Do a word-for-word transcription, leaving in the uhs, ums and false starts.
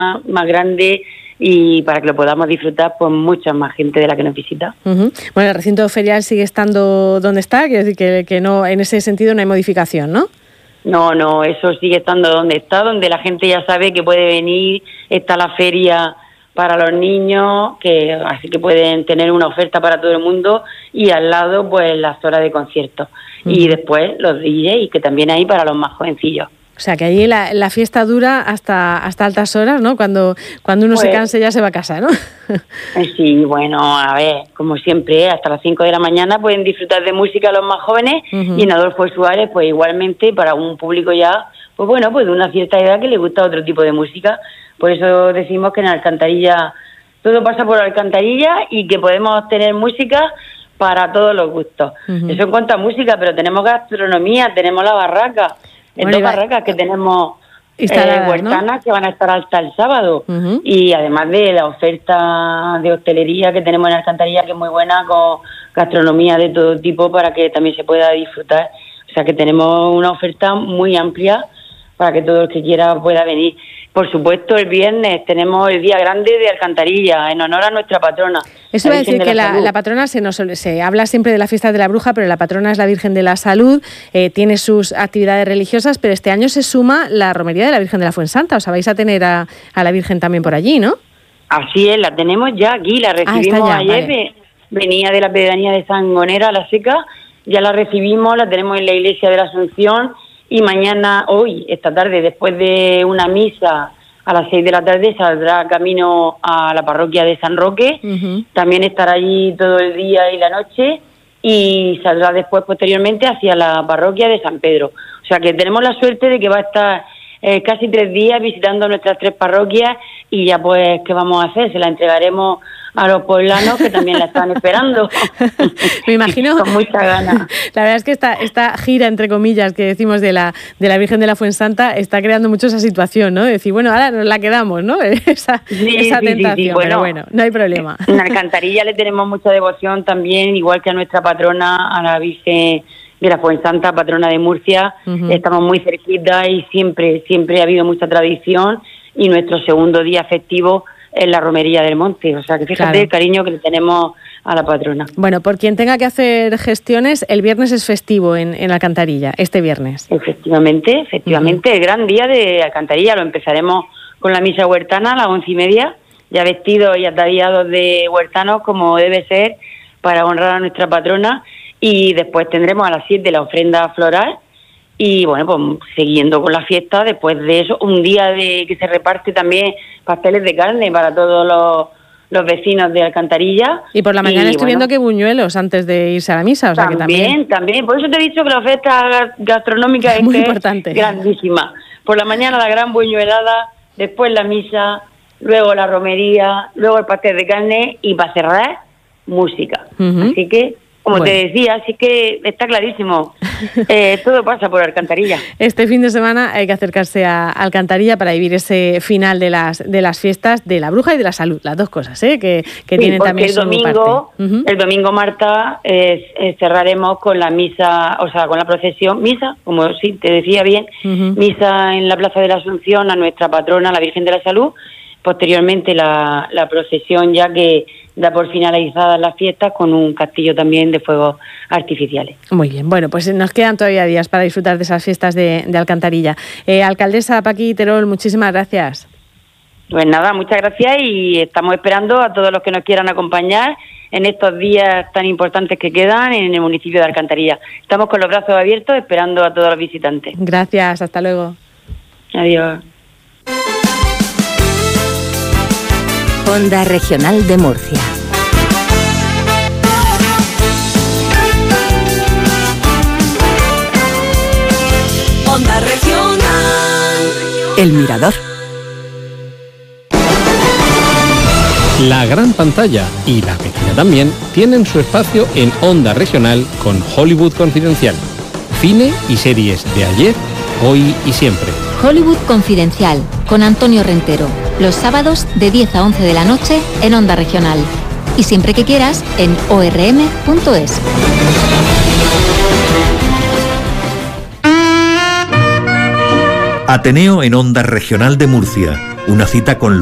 más, más grande y para que lo podamos disfrutar pues mucha más gente de la que nos visita. Uh-huh. Bueno, el recinto ferial sigue estando donde está, quiero decir que, que no, en ese sentido no hay modificación, ¿no? No, no, eso sigue estando donde está, donde la gente ya sabe que puede venir, está la feria para los niños, que así que pueden tener una oferta para todo el mundo, y al lado pues las horas de conciertos. Uh-huh. Y después los D Js, que también hay para los más jovencillos. O sea, que allí la, la fiesta dura hasta hasta altas horas, ¿no? Cuando cuando uno pues, se canse ya se va a casa, ¿no? Sí, bueno, a ver, como siempre, hasta las cinco de la mañana pueden disfrutar de música los más jóvenes, uh-huh. y en Adolfo Suárez, pues igualmente para un público ya, pues bueno, pues de una cierta edad que le gusta otro tipo de música. Por eso decimos que en Alcantarilla todo pasa por Alcantarilla y que podemos tener música para todos los gustos. Uh-huh. Eso en cuanto a música, pero tenemos gastronomía, tenemos la barraca. En bueno, dos barracas que tenemos eh, huertanas, ¿no? Que van a estar hasta el sábado. Uh-huh. Y además de la oferta de hostelería que tenemos en Alcantarilla, que es muy buena, con gastronomía de todo tipo para que también se pueda disfrutar. O sea que tenemos una oferta muy amplia para que todo el que quiera pueda venir. Por supuesto, el viernes tenemos el Día Grande de Alcantarilla, en honor a nuestra patrona. Eso va a decir que la, la patrona, se nos se habla siempre de la fiesta de la bruja, pero la patrona es la Virgen de la Salud, eh, tiene sus actividades religiosas, pero este año se suma la romería de la Virgen de la Fuensanta. O sea, vais a tener a, a la Virgen también por allí, ¿no? Así es, la tenemos ya aquí, la recibimos ah, ya, ayer, vale. Venía de la pedanía de Sangonera, La Seca, ya la recibimos, la tenemos en la iglesia de la Asunción. Y mañana, hoy, esta tarde, después de una misa a las seis de la tarde, saldrá camino a la parroquia de San Roque. Uh-huh. También estará allí todo el día y la noche. Y saldrá después, posteriormente, hacia la parroquia de San Pedro. O sea que tenemos la suerte de que va a estar eh, casi tres días visitando nuestras tres parroquias. Y ya pues, ¿qué vamos a hacer? Se la entregaremos a los poblanos que también la están esperando. Me imagino. Con mucha ganas. La verdad es que esta, esta gira, entre comillas, que decimos de la de la Virgen de la Fuensanta está creando mucho esa situación, ¿no? De decir, bueno, ahora nos la quedamos, ¿no? Esa, sí, esa sí, tentación, sí, sí. Bueno, pero bueno, no hay problema. En Alcantarilla le tenemos mucha devoción también, igual que a nuestra patrona, a la Virgen de la Fuensanta, patrona de Murcia. Uh-huh. Estamos muy cerquita y siempre, siempre ha habido mucha tradición, y nuestro segundo día festivo en la romería del monte, o sea que fíjate claro. El cariño que le tenemos a la patrona. Bueno, por quien tenga que hacer gestiones, el viernes es festivo en, en Alcantarilla, este viernes. Efectivamente, efectivamente, uh-huh. El gran día de Alcantarilla, lo empezaremos con la misa huertana a las once y media, ya vestidos y ataviados de huertanos como debe ser, para honrar a nuestra patrona, y después tendremos a las siete la ofrenda floral. Y bueno, pues siguiendo con la fiesta, después de eso, un día de que se reparte también pasteles de carne para todos los, los vecinos de Alcantarilla. Y por la mañana y, estoy bueno, viendo que buñuelos antes de irse a la misa. O sea también, que también, también. Por eso te he dicho que la oferta gastronómica es, muy es importante. Grandísima. Por la mañana la gran buñuelada, después la misa, luego la romería, luego el pastel de carne y para cerrar, música. Uh-huh. Así que... Como bueno. Te decía, así que está clarísimo, eh, todo pasa por Alcantarilla. Este fin de semana hay que acercarse a Alcantarilla para vivir ese final de las de las fiestas de la bruja y de la salud, las dos cosas, ¿eh? que, que sí, tienen también el su domingo, parte. Uh-huh. El domingo, Marta, eh, eh, cerraremos con la misa, o sea, con la procesión, misa, como sí, te decía bien, uh-huh. Misa en la Plaza de la Asunción a nuestra patrona, la Virgen de la Salud. Posteriormente la, la procesión ya que da por finalizadas las fiestas con un castillo también de fuegos artificiales. Muy bien, bueno, pues nos quedan todavía días para disfrutar de esas fiestas de, de Alcantarilla. Eh, alcaldesa Paqui Terol, muchísimas gracias. Pues nada, muchas gracias y estamos esperando a todos los que nos quieran acompañar en estos días tan importantes que quedan en el municipio de Alcantarilla. Estamos con los brazos abiertos esperando a todos los visitantes. Gracias, hasta luego. Adiós. Onda Regional de Murcia. Onda Regional. El Mirador. La gran pantalla y la pequeña también tienen su espacio en Onda Regional con Hollywood Confidencial. Cine y series de ayer, hoy y siempre. Hollywood Confidencial con Antonio Rentero. Los sábados de diez a once de la noche en Onda Regional. Y siempre que quieras en o r m punto es. Ateneo en Onda Regional de Murcia. Una cita con